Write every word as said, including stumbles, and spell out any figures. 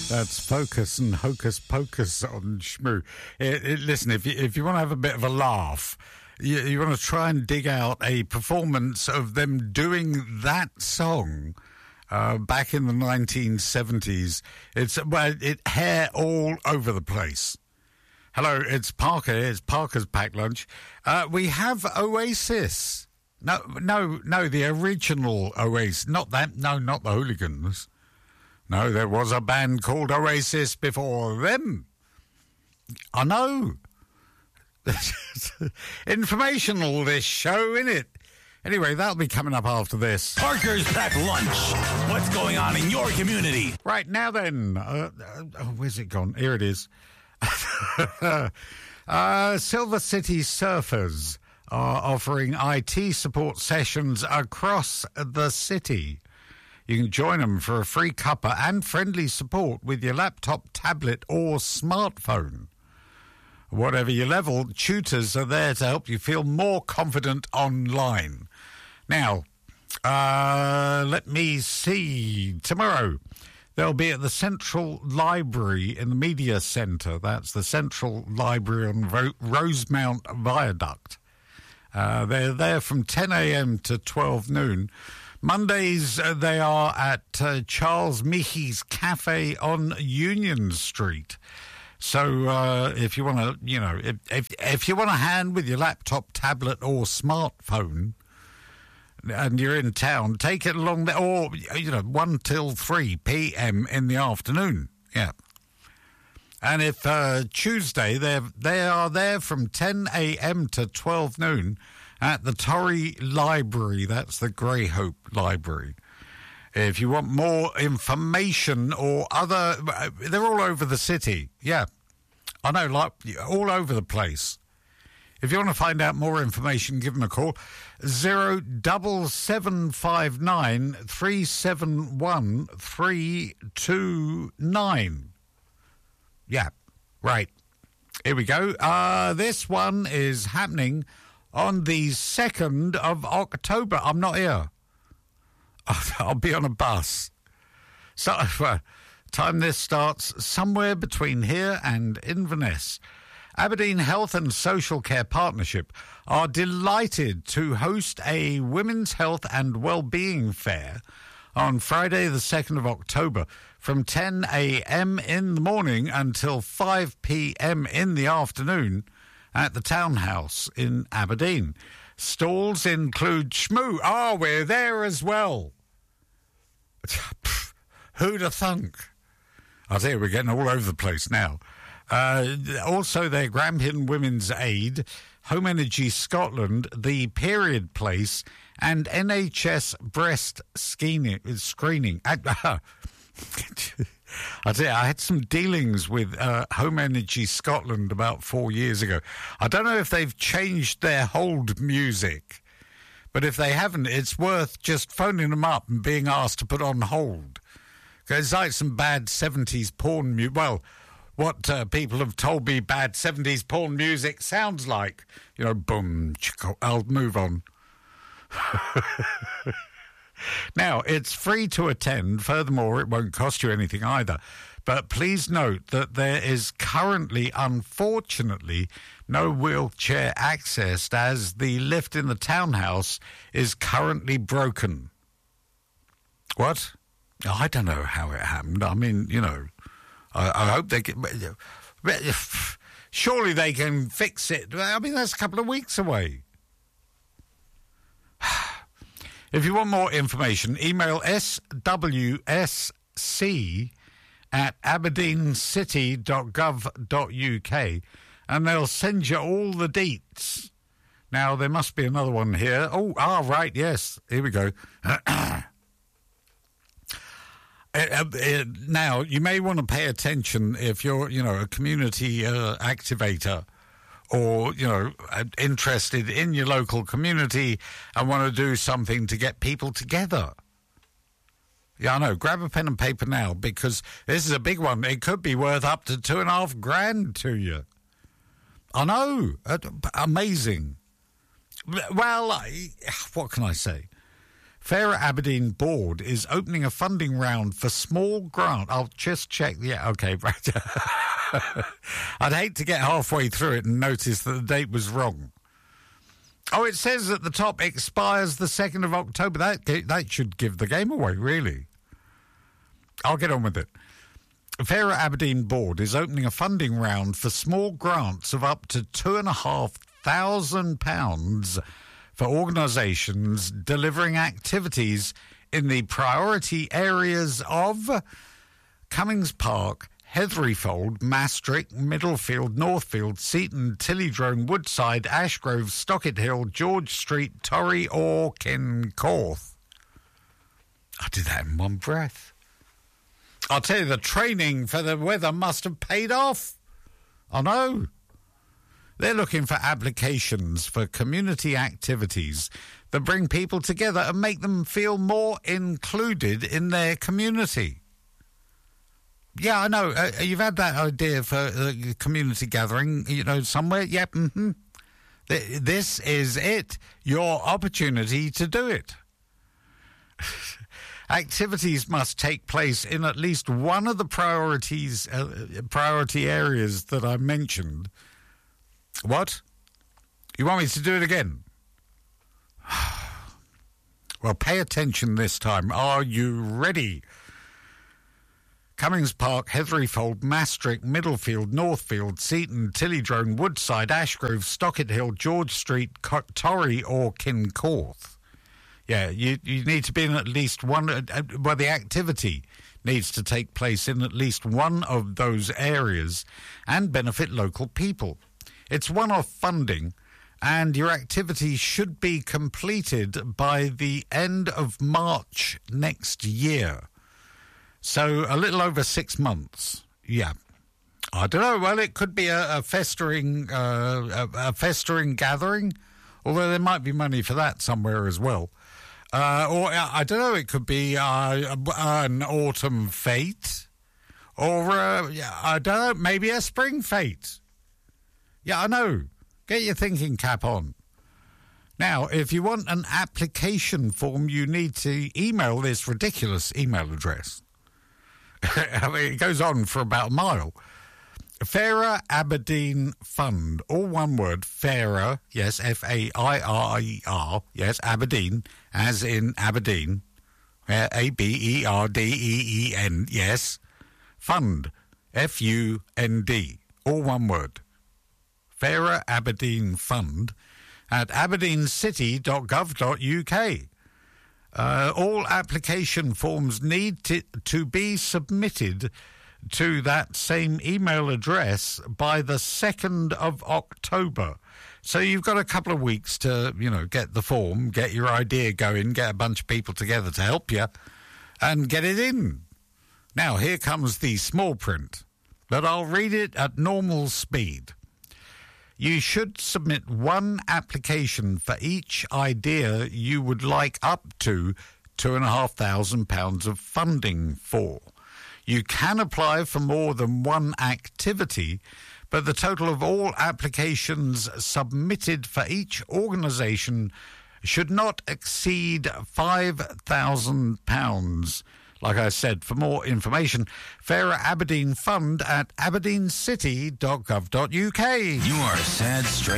That's Focus and Hocus Pocus on Shmoo. It, it, listen, if you, if you want to have a bit of a laugh, you, you want to try and dig out a performance of them doing that song uh, back in the nineteen seventies. It's well, it hair all over the place. Hello, it's Parker. It's Parker's Packed Lunch. Uh, we have Oasis. No, no, no, the original Oasis. Not that. No, not the Hooligans. No, there was a band called Oasis before them. I know. Informational, this show, innit? Anyway, that'll be coming up after this. Parker's Packed Lunch. What's going on in your community? Right, now then. Uh, uh, oh, where's it gone? Here it is. uh, Silver City Surfers are offering I T support sessions across the city. You can join them for a free cuppa and friendly support with your laptop, tablet or smartphone. Whatever your level, tutors are there to help you feel more confident online. Now, uh, let me see. Tomorrow, they'll be at the Central Library in the Media Centre. That's the Central Library on Ro- Rosemount Viaduct. Uh, they're there from ten a.m. to twelve noon. Mondays, uh, they are at uh, Charles Michi's Cafe on Union Street. So uh, if you want to, you know, if, if if you want a hand with your laptop, tablet or smartphone and you're in town, take it along there, or, you know, one till three p.m. in the afternoon. Yeah. And if uh, Tuesday, they they are there from ten a.m. to twelve noon at the Torrey Library. That's the Greyhope Library. If you want more information or other, they're all over the city. Yeah, I know, like all over the place. If you want to find out more information, give them a call. Zero double seven five nine three seven one three two nine. Yeah, right. Here we go. Uh, this one is happening on the second of October. I'm not here. I'll be on a bus. So, uh, time this starts somewhere between here and Inverness. Aberdeen Health and Social Care Partnership are delighted to host a Women's Health and Wellbeing Fair on Friday the second of October from ten a.m. in the morning until five p.m. in the afternoon at the Townhouse in Aberdeen. Stalls include Shmoo. Ah, oh, we're there as well. Who'd have thunk? I tell you, we're getting all over the place now. Uh, also, their Grampian Women's Aid, Home Energy Scotland, the Period Place, and N H S breast screening. screening. I tell you, I had some dealings with uh, Home Energy Scotland about four years ago. I don't know if they've changed their hold music, but if they haven't, it's worth just phoning them up and being asked to put on hold. Because it's like some bad seventies porn music. Well, what uh, people have told me bad seventies porn music sounds like. You know, boom, chicka. I'll move on. Now, it's free to attend. Furthermore, it won't cost you anything either. But please note that there is currently, unfortunately, no wheelchair access as the lift in the townhouse is currently broken. What? I don't know how it happened. I mean, you know, I, I hope they can... Surely they can fix it. I mean, that's a couple of weeks away. If you want more information, email S W S C at aberdencity dot gov dot U K and they'll send you all the deets. Now, there must be another one here. Oh, ah, right, yes. Here we go. uh, uh, now, you may want to pay attention if you're, you know, a community uh, activator or, you know, interested in your local community and want to do something to get people together. Yeah, I know. Grab a pen and paper now because this is a big one. It could be worth up to two and a half grand to you. I know. Amazing. Well, I, what can I say? Fairer Aberdeen Board is opening a funding round for small grant. I'll just check. Yeah, okay. Right. I'd hate to get halfway through it and notice that the date was wrong. Oh, it says at the top expires the second of October. That that should give the game away, really. I'll get on with it. Fairer Aberdeen Board is opening a funding round for small grants of up to two and a half thousand pounds for organisations delivering activities in the priority areas of Cummings Park, Heatheryfold, Maastricht, Middlefield, Northfield, Seaton, Tillydrone, Woodside, Ashgrove, Stockett Hill, George Street, Torry or Kincorth. I did that in one breath. I'll tell you, the training for the weather must have paid off. I know. They're looking for applications for community activities that bring people together and make them feel more included in their community. Yeah, I know. Uh, you've had that idea for a community gathering, you know, somewhere. Yep. Mm-hmm. This is it. Your opportunity to do it. Activities must take place in at least one of the priorities, uh, priority areas that I mentioned. What? You want me to do it again? Well, pay attention this time. Are you ready? Cummings Park, Heatheryfold, Maastricht, Middlefield, Northfield, Seaton, Tillydrone, Woodside, Ashgrove, Stockett Hill, George Street, Torry or Kincorth. Yeah, you, you need to be in at least one... Uh, well, the activity needs to take place in at least one of those areas and benefit local people. It's one-off funding, and your activity should be completed by the end of March next year. So a little over six months. Yeah. I don't know. Well, it could be a, a festering uh, a, a festering gathering, although there might be money for that somewhere as well. Uh, or, I don't know, it could be uh, an autumn fete, or, uh, I don't know, maybe a spring fete. Yeah, I know. Get your thinking cap on. Now, if you want an application form, you need to email this ridiculous email address. I mean, it goes on for about a mile. Fairer Aberdeen Fund, all one word, Fairer, yes, F A I R E R, yes, Aberdeen, as in Aberdeen, A B E R D E E N, yes, Fund, F U N D, all one word. Fairer Aberdeen Fund at aberdencity dot gov dot U K. Uh, all application forms need to, to be submitted to that same email address by the second of October. So you've got a couple of weeks to, you know, get the form, get your idea going, get a bunch of people together to help you, and get it in. Now, here comes the small print, but I'll read it at normal speed. You should submit one application for each idea you would like up to two and a half thousand pounds of funding for. You can apply for more than one activity, but the total of all applications submitted for each organisation should not exceed five thousand pounds. Like I said, for more information, Fairer Aberdeen Fund at aberdencity dot gov dot U K. You are sad straight.